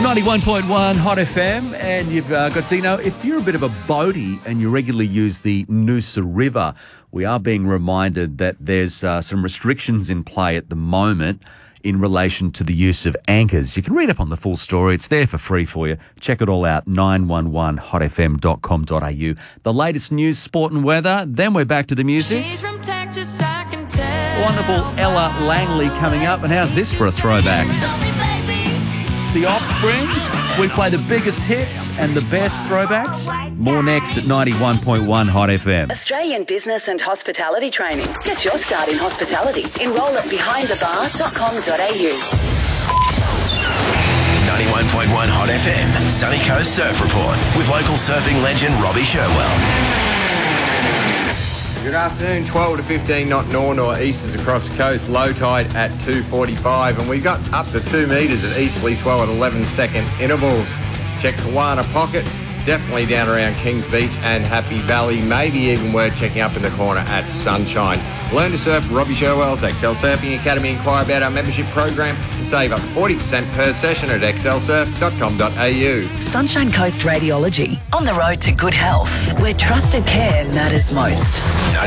91.1 Hot FM, and you've got Dino. If you're a bit of a boatie and you regularly use the Noosa River, we are being reminded that there's some restrictions in play at the moment in relation to the use of anchors. You can read up on the full story. It's there for free for you. Check it all out, 911hotfm.com.au. The latest news, sport and weather. Then we're back to the music. She's from Texas, I can tell. Wonderful Ella Langley coming up. And how's this for a throwback? The Offspring. We play the biggest hits and the best throwbacks. More next at 91.1 Hot FM. Australian Business and Hospitality Training. Get your start in hospitality. Enrol at behindthebar.com.au. 91.1 Hot FM, Sunny Coast Surf Report with local surfing legend Robbie Sherwell. Good afternoon, 12 to 15 knot north-northeasters across the coast, low tide at 2:45, and we got up to 2 metres at Eastleigh Swell at 11-second intervals. Check Kawana Pocket, definitely down around Kings Beach and Happy Valley, maybe even worth checking up in the corner at Sunshine. Learn to surf Robbie Sherwell's Excel Surfing Academy. Inquire about our membership program and save up to 40% per session at excelsurf.com.au. Sunshine Coast Radiology. On the road to good health, where trusted care matters most.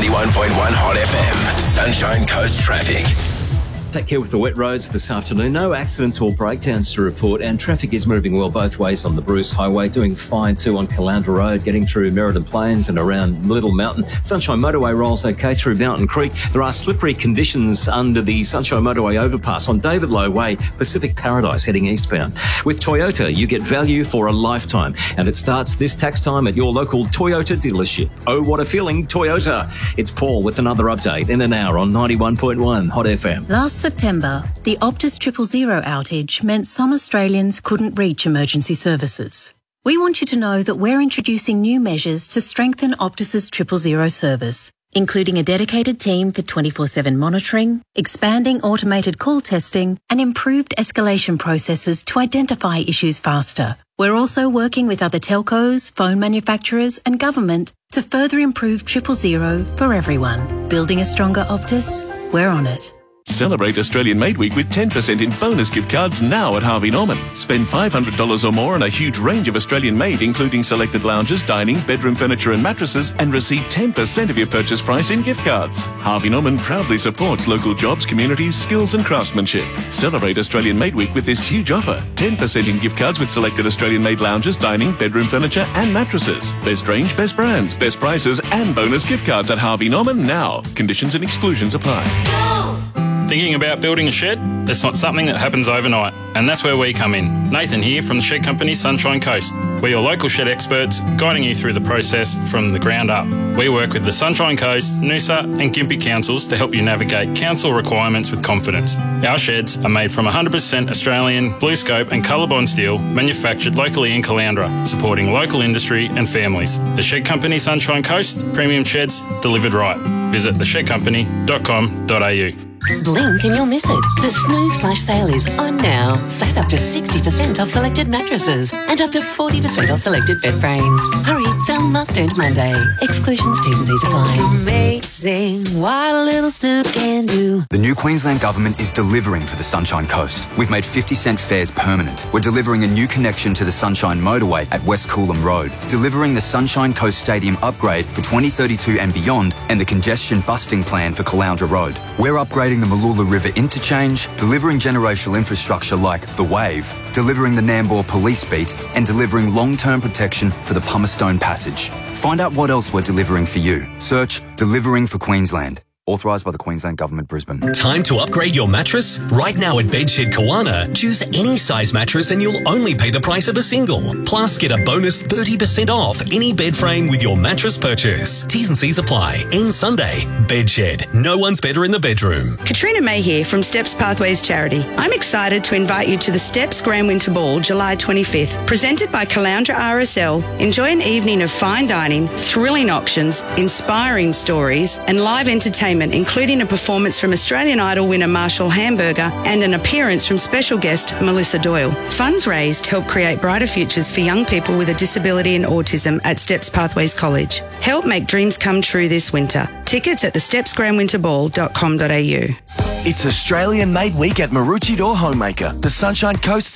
91.1 Hot FM, Sunshine Coast Traffic. Take care with the wet roads this afternoon. No accidents or breakdowns to report, and traffic is moving well both ways on the Bruce Highway. Doing fine too on Caloundra Road, getting through Merredin Plains and around Little Mountain. Sunshine Motorway rolls okay through Mountain Creek. There are slippery conditions under the Sunshine Motorway overpass on David Low Way, Pacific Paradise heading eastbound. With Toyota, you get value for a lifetime, and it starts this tax time at your local Toyota dealership. Oh, what a feeling, Toyota. It's Paul with another update in an hour on 91.1 Hot FM. Last September, the Optus 000 outage meant some Australians couldn't reach emergency services. We want you to know that we're introducing new measures to strengthen Optus's 000 service, including a dedicated team for 24/7 monitoring, expanding automated call testing, and improved escalation processes to identify issues faster. We're also working with other telcos, phone manufacturers, and government to further improve 000 for everyone. Building a stronger Optus? We're on it. Celebrate Australian Made Week with 10% in bonus gift cards now at Harvey Norman. Spend $500 or more on a huge range of Australian made, including selected lounges, dining, bedroom furniture and mattresses, and receive 10% of your purchase price in gift cards. Harvey Norman proudly supports local jobs, communities, skills and craftsmanship. Celebrate Australian Made Week with this huge offer. 10% in gift cards with selected Australian made lounges, dining, bedroom furniture and mattresses. Best range, best brands, best prices and bonus gift cards at Harvey Norman now. Conditions and exclusions apply. Thinking about building a shed? It's not something that happens overnight, and that's where we come in. Nathan here from the shed company Sunshine Coast. We're your local shed experts, guiding you through the process from the ground up. We work with the Sunshine Coast, Noosa and Gympie councils to help you navigate council requirements with confidence. Our sheds are made from 100% Australian BlueScope and Colorbond steel, manufactured locally in Caloundra, supporting local industry and families. The shed company Sunshine Coast, premium sheds delivered right. Visit theshedcompany.com.au. Blink and you'll miss it. The Snooze Flash sale is on now. Save up to 60% off selected mattresses and up to 40% off selected bed frames. Hurry, sale must end Monday. Exclusions, T's and C's apply. Amazing what a little snooze can do. The new Queensland Government is delivering for the Sunshine Coast. We've made 50-cent fares permanent. We're delivering a new connection to the Sunshine Motorway at West Coolum Road, delivering the Sunshine Coast Stadium upgrade for 2032 and beyond, and the congestion busting plan for Caloundra Road. We're upgrading the Mooloola River interchange, delivering generational infrastructure like the Wave, delivering the Nambour Police Beat, and delivering long-term protection for the Pumicestone Passage. Find out what else we're delivering for you. Search Delivering for Queensland. Authorised by the Queensland Government, Brisbane. Time to upgrade your mattress? Right now at Bedshed Kawana, choose any size mattress and you'll only pay the price of a single. Plus, get a bonus 30% off any bed frame with your mattress purchase. T's and C's apply. End Sunday. Bedshed. No one's better in the bedroom. Katrina May here from Steps Pathways Charity. I'm excited to invite you to the Steps Grand Winter Ball, July 25th. Presented by Caloundra RSL. Enjoy an evening of fine dining, thrilling auctions, inspiring stories, and live entertainment, including a performance from Australian Idol winner Marshall Hamburger and an appearance from special guest Melissa Doyle. Funds raised help create brighter futures for young people with a disability and autism at Steps Pathways College. Help make dreams come true this winter. Tickets at thestepsgrandwinterball.com.au. It's Australian Made Week at Maroochydore Homemaker, the Sunshine Coast